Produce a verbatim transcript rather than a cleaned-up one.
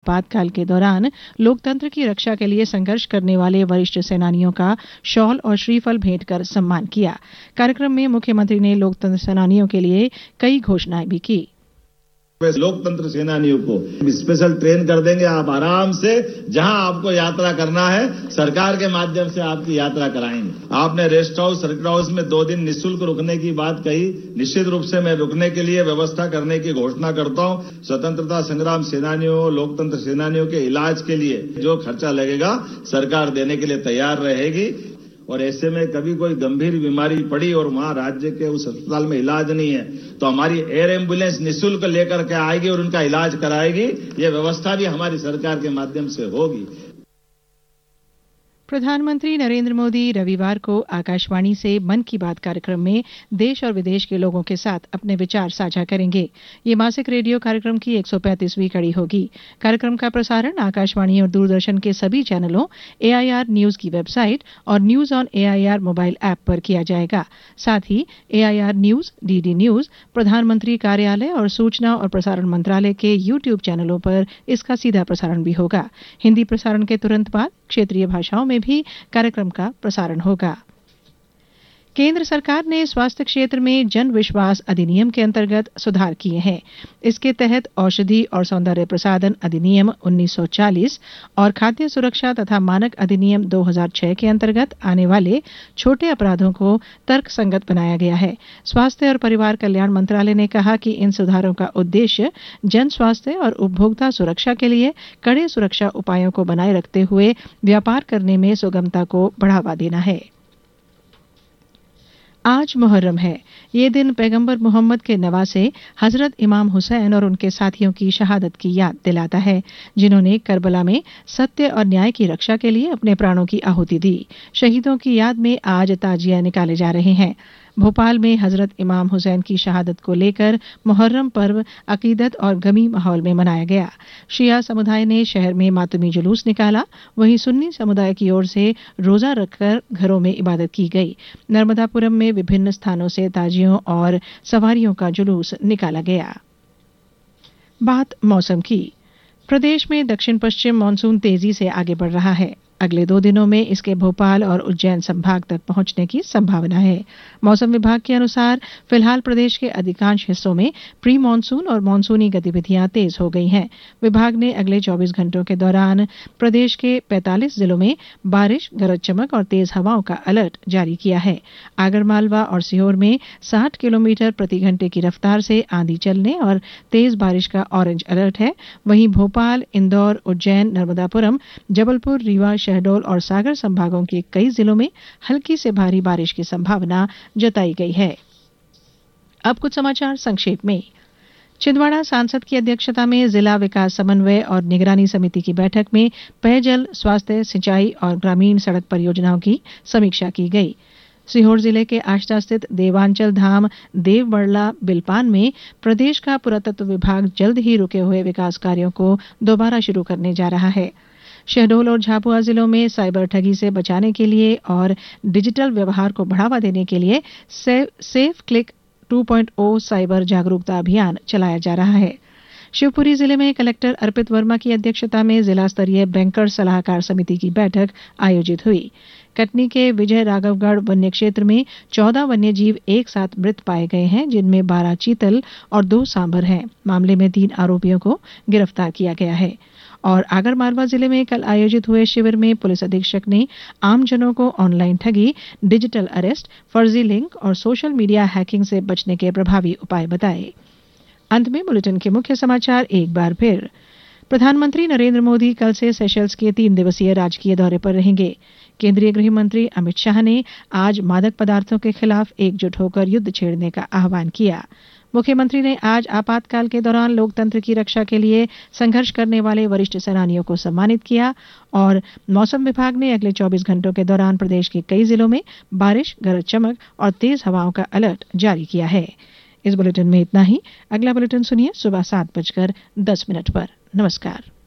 आपातकाल के दौरान लोकतंत्र की रक्षा के लिए संघर्ष करने वाले वरिष्ठ सेनानियों का शॉल और श्रीफल भेंट कर सम्मान किया। कार्यक्रम में मुख्यमंत्री ने लोकतंत्र सेनानियों के लिए कई घोषणाएं भी की। लोकतंत्र सेनानियों को स्पेशल ट्रेन कर देंगे। आप आराम से जहां आपको यात्रा करना है सरकार के माध्यम से आपकी यात्रा कराएंगे। आपने रेस्ट हाउस सर्किट हाउस में दो दिन निःशुल्क रुकने की बात कही। निश्चित रूप से मैं रुकने के लिए व्यवस्था करने की घोषणा करता हूं। स्वतंत्रता संग्राम सेनानियों, लोकतंत्र सेनानियों के इलाज के लिए जो खर्चा लगेगा सरकार देने के लिए तैयार रहेगी। और ऐसे में कभी कोई गंभीर बीमारी पड़ी और वहां राज्य के उस अस्पताल में इलाज नहीं है तो हमारी एयर एम्बुलेंस निःशुल्क लेकर के आएगी और उनका इलाज कराएगी। ये व्यवस्था भी हमारी सरकार के माध्यम से होगी। प्रधानमंत्री नरेंद्र मोदी रविवार को आकाशवाणी से मन की बात कार्यक्रम में देश और विदेश के लोगों के साथ अपने विचार साझा करेंगे। ये मासिक रेडियो कार्यक्रम की एक सौ पैंतीसवीं कड़ी होगी। कार्यक्रम का प्रसारण आकाशवाणी और दूरदर्शन के सभी चैनलों, एआईआर न्यूज की वेबसाइट और news on AIR mobile app पर किया जाएगा। साथ ही एआईआर न्यूज, डीडी न्यूज, प्रधानमंत्री कार्यालय और सूचना और प्रसारण मंत्रालय के यूट्यूब चैनलों पर इसका सीधा प्रसारण भी होगा। हिंदी प्रसारण के तुरंत बाद क्षेत्रीय भाषाओं में भी कार्यक्रम का प्रसारण होगा। केंद्र सरकार ने स्वास्थ्य क्षेत्र में जन विश्वास अधिनियम के अंतर्गत सुधार किए हैं। इसके तहत औषधि और सौंदर्य प्रसाधन अधिनियम उन्नीस सौ चालीस और खाद्य सुरक्षा तथा मानक अधिनियम दो हज़ार छह के अंतर्गत आने वाले छोटे अपराधों को तर्कसंगत बनाया गया है। स्वास्थ्य और परिवार कल्याण मंत्रालय ने कहा कि इन सुधारों का उद्देश्य जन स्वास्थ्य और उपभोक्ता सुरक्षा के लिए कड़े सुरक्षा उपायों को बनाए रखते हुए व्यापार करने में सुगमता को बढ़ावा देना है। आज मुहर्रम है। ये दिन पैगंबर मोहम्मद के नवासे हजरत इमाम हुसैन और उनके साथियों की शहादत की याद दिलाता है, जिन्होंने करबला में सत्य और न्याय की रक्षा के लिए अपने प्राणों की आहुति दी। शहीदों की याद में आज ताजिया निकाले जा रहे हैं। भोपाल में हजरत इमाम हुसैन की शहादत को लेकर मुहर्रम पर्व अकीदत और गमी माहौल में मनाया गया। शिया समुदाय ने शहर में मातमी जुलूस निकाला, वहीं सुन्नी समुदाय की ओर से रोजा रखकर घरों में इबादत की गई। नर्मदापुरम में विभिन्न स्थानों से ताजियों और सवारियों का जुलूस निकाला गया। बात मौसम की। प्रदेश में दक्षिण पश्चिम मानसून तेजी से आगे बढ़ रहा है। अगले दो दिनों में इसके भोपाल और उज्जैन संभाग तक पहुंचने की संभावना है। मौसम विभाग के अनुसार फिलहाल प्रदेश के अधिकांश हिस्सों में प्री मानसून और मानसूनी गतिविधियां तेज हो गई हैं। विभाग ने अगले चौबीस घंटों के दौरान प्रदेश के पैंतालीस जिलों में बारिश, गरज चमक और तेज हवाओं का अलर्ट जारी किया है। आगरमालवा और सीहोर में साठ किलोमीटर प्रति घंटे की रफ्तार से आंधी चलने और तेज बारिश का ऑरेंज अलर्ट है। वहीं भोपाल, इंदौर, उज्जैन, नर्मदापुरम, जबलपुर, रीवा, शहडोल और सागर संभागों के कई जिलों में हल्की से भारी बारिश की संभावना जताई गई है। अब कुछ समाचार संक्षेप में। छिंदवाड़ा सांसद की अध्यक्षता में जिला विकास समन्वय और निगरानी समिति की बैठक में पेयजल, स्वास्थ्य, सिंचाई और ग्रामीण सड़क परियोजनाओं की समीक्षा की गई। सीहोर जिले के आष्टा स्थित देवांचल धाम देवबड़ला बिलपान में प्रदेश का पुरातत्व विभाग जल्द ही रुके हुए विकास कार्यों को दोबारा शुरू करने जा रहा है। शहडोल और झाबुआ जिलों में साइबर ठगी से बचाने के लिए और डिजिटल व्यवहार को बढ़ावा देने के लिए से, सेफ क्लिक टू पॉइंट ओ साइबर जागरूकता अभियान चलाया जा रहा है। शिवपुरी जिले में कलेक्टर अर्पित वर्मा की अध्यक्षता में जिला स्तरीय बैंकर सलाहकार समिति की बैठक आयोजित हुई। कटनी के विजय राघवगढ़ वन्य क्षेत्र में चौदह वन्य जीव एक साथ मृत पाए गए हैं, जिनमें बारह चीतल और दो सांभर हैं। मामले में तीन आरोपियों को गिरफ्तार किया गया है। और आगरमालवा जिले में कल आयोजित हुए शिविर में पुलिस अधीक्षक ने आमजनों को ऑनलाइन ठगी, डिजिटल अरेस्ट, फर्जी लिंक और सोशल मीडिया हैकिंग से बचने के प्रभावी उपाय बताए। अंत में बुलेटिन के मुख्य समाचार एक बार फिर। प्रधानमंत्री नरेंद्र मोदी कल से सेशल्स के तीन दिवसीय राजकीय दौरे पर रहेंगे। केंद्रीय गृह मंत्री अमित शाह ने आज मादक पदार्थों के खिलाफ एकजुट होकर युद्ध छेड़ने का आह्वान किया। मुख्यमंत्री ने आज आपातकाल के दौरान लोकतंत्र की रक्षा के लिए संघर्ष करने वाले वरिष्ठ सेनानियों को सम्मानित किया। और मौसम विभाग ने अगले चौबीस घंटों के दौरान प्रदेश के कई जिलों में बारिश, गरज चमक और तेज हवाओं का अलर्ट जारी किया है। इस बुलेटिन में इतना ही। अगला बुलेटिन सुनिए सुबह सात बजकर दस मिनट पर। नमस्कार।